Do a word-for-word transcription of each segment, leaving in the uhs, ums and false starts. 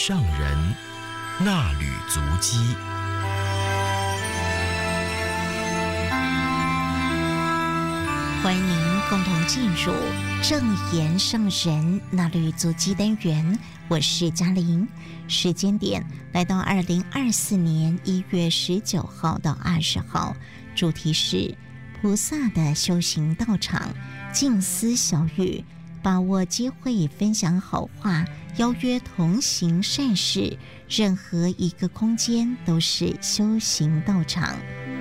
上人那履足迹。 欢迎您共同进入正言上人那履足迹单元，我是嘉玲。时间点来到二零二四年一月十九号到二十号，主题是菩萨的修行道场，静思小语，把握机会分享好话，邀约同行善事，任何一个空间都是修行道场。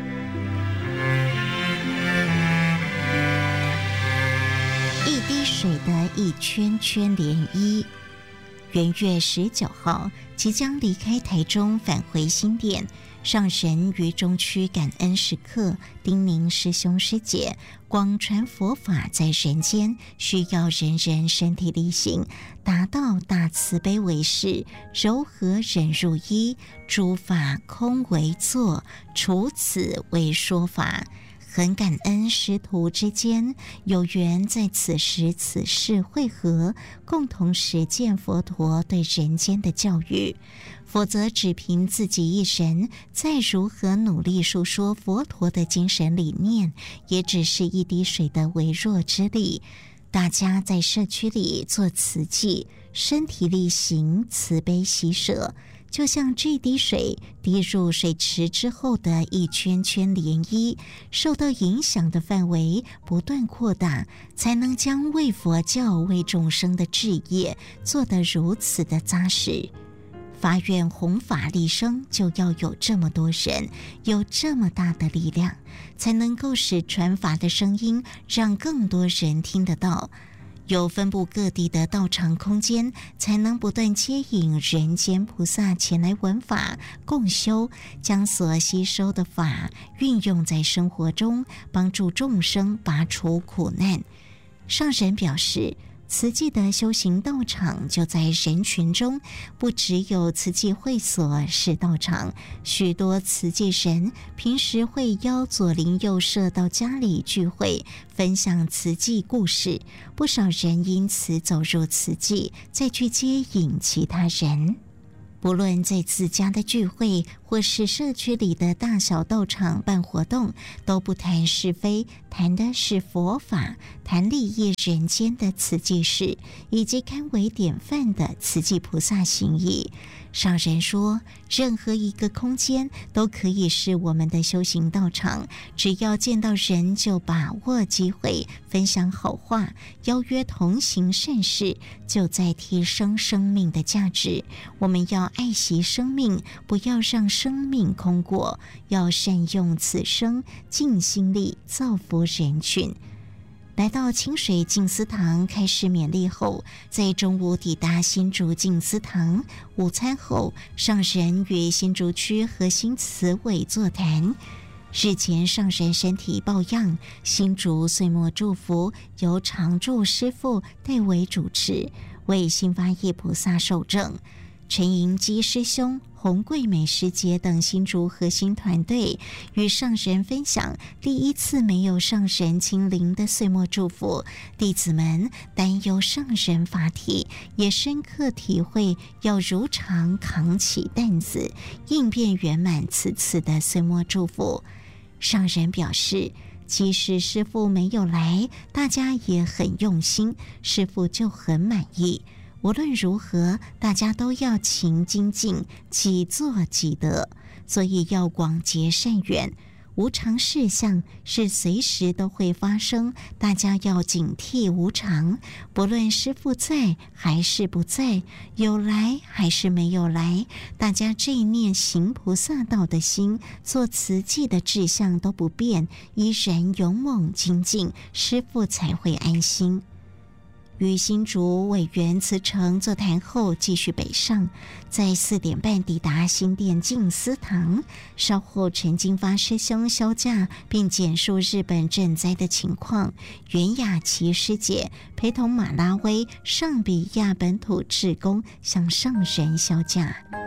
一滴水的一圈圈涟漪。元月十九号即将离开台中返回新店，上人于中区感恩时刻叮咛师兄师姐，广传佛法在人间，需要人人身体力行，达到大慈悲为事，柔和忍入一，诸法空为坐，除此为说法。很感恩师徒之间有缘在此时此世会合，共同实践佛陀对人间的教育。否则只凭自己一人，再如何努力述说佛陀的精神理念，也只是一滴水的微弱之力。大家在社区里做慈济，身体力行，慈悲喜舍，就像这滴水滴入水池之后的一圈圈涟漪，受到影响的范围不断扩大，才能将为佛教、为众生的志业做得如此的扎实。发愿弘法利生，就要有这么多人，有这么大的力量，才能够使传法的声音让更多人听得到。有分布各地的道场空间，才能不断接引人间菩萨前来闻法共修，将所吸收的法运用在生活中，帮助众生拔除苦难。上人表示，慈济的修行道场就在人群中，不只有慈济会所是道场，许多慈济人平时会邀左邻右舍到家里聚会，分享慈济故事，不少人因此走入慈济，再去接引其他人。不论在自家的聚会，或是社区里的大小道场办活动，都不谈是非，谈的是佛法，谈利益人间的慈济事，以及堪为典范的慈济菩萨行义。上人说，任何一个空间都可以是我们的修行道场，只要见到人就把握机会，分享好话，邀约同行善事，就在提升生命的价值。我们要爱惜生命，不要让生命空过，要善用此生，尽心力造福人群。来到清水静思堂开始勉励后，在中午抵达新竹静思堂。午餐后，上人与新竹区核心慈委座谈。日前上人身体抱恙，新竹岁末祝福由常住师父代为主持，为新发业菩萨受证。陈银基师兄、洪桂美师姐等新竹核心团队与上人分享第一次没有上人亲临的岁末祝福，弟子们担忧上人法体，也深刻体会要如常扛起担子，应变圆满此次的岁末祝福。上人表示，即使师父没有来，大家也很用心，师父就很满意。无论如何，大家都要勤精进，己作己得，所以要广结善缘。无常事项是随时都会发生，大家要警惕无常。不论师父在还是不在，有来还是没有来，大家这一念行菩萨道的心，做慈济的志向都不变，依然勇猛精进，师父才会安心。与新竹委员慈诚座谈后，继续北上，在四点半抵达新店静思堂。稍后陈金发师兄销假，并简述日本赈灾的情况。袁雅琪师姐陪同马拉威、上比亚本土志工向上人销假。